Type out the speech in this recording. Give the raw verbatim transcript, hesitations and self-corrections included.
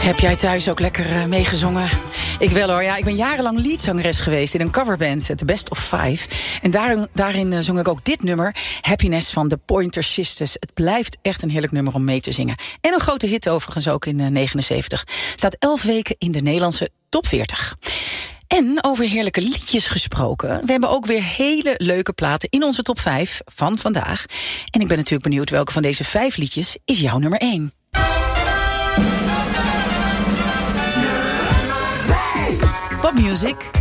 Heb jij thuis ook lekker uh, meegezongen? Ik wel hoor, ja. Ik ben jarenlang leadzangeres geweest in een coverband, The Best of Five. En daarin, daarin uh, zong ik ook dit nummer, Happiness van The Pointer Sisters. Het blijft echt een heerlijk nummer om mee te zingen. En een grote hit overigens ook in uh, negenenzeventig. Staat elf weken in de Nederlandse top veertig. En over heerlijke liedjes gesproken. We hebben ook weer hele leuke platen in onze top vijf van vandaag. En ik ben natuurlijk benieuwd welke van deze vijf liedjes is jouw nummer één. Popmuziek